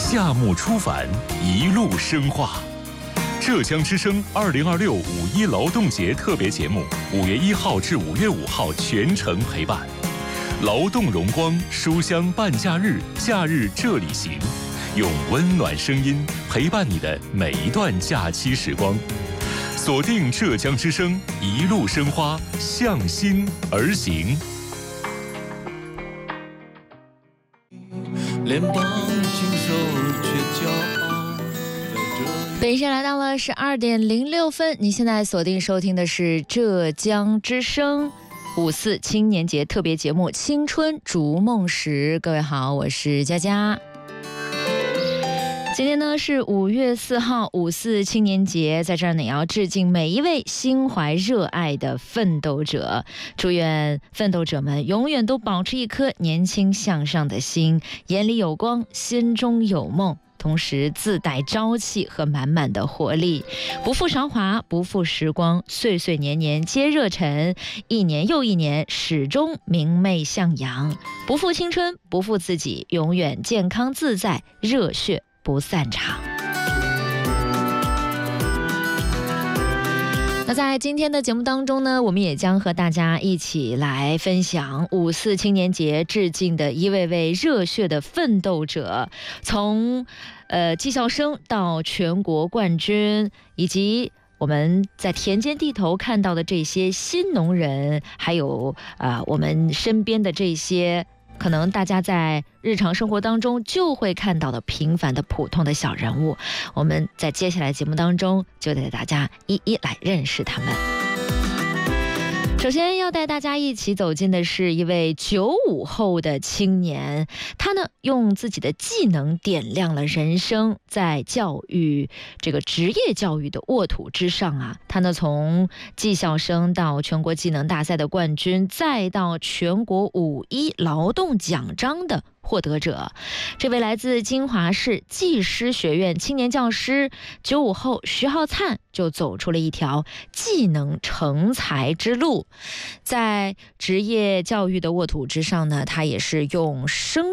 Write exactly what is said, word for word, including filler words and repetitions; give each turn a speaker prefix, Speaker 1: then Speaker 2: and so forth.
Speaker 1: 夏木初返，一路深化。浙江之声二零二六五一劳动节特别节目，五月一号至五月五号全程陪伴。劳动荣光，书香伴假日，假日这里行，用温暖声音陪伴你的每一段假期时光。锁定浙江之声，一路生花，向心而行。
Speaker 2: 联邦亲手却骄傲。
Speaker 3: 北京来到了十二点零六分，你现在锁定收听的是浙江之声五四青年节特别节目《青春逐梦时》。各位好，我是佳佳。今天呢是五月四号，五四青年节，在这儿呢也要致敬每一位心怀热爱的奋斗者，祝愿奋斗者们永远都保持一颗年轻向上的心，眼里有光，心中有梦，同时自带朝气和满满的活力，不负韶华，不负时光，岁岁年年皆热忱，一年又一年，始终明媚向阳，不负青春，不负自己，永远健康自在，热血不散场。那在今天的节目当中呢，我们也将和大家一起来分享五四青年节致敬的一位位热血的奋斗者，从呃技校生到全国冠军，以及我们在田间地头看到的这些新农人，还有啊、呃、我们身边的这些可能大家在日常生活当中就会看到的平凡的普通的小人物，我们在接下来节目当中就带大家一一来认识他们。首先要带大家一起走进的是一位九五后的青年，他呢用自己的技能点亮了人生，在教育这个职业教育的沃土之上啊，他呢从技校生到全国技能大赛的冠军，再到全国五一劳动奖章的获得者，这位来自金华市技师学院青年教师九五后徐浩灿就走出了一条技能成才之路。在职业教育的沃土之上呢，他也是用生